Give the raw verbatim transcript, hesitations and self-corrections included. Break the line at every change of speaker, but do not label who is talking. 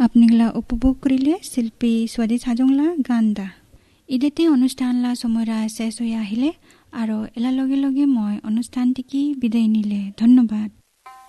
আপনিগলা উপভোগ কৰিলে শিল্পী স্বাদিছ হাজংলা গান দা ইদেতে অনুষ্ঠানলা সময়ৰা শেষ হৈ আহিলে আৰু এলা লগে লগে মই অনুষ্ঠানটিকি বিদায় নিলে ধন্যবাদ।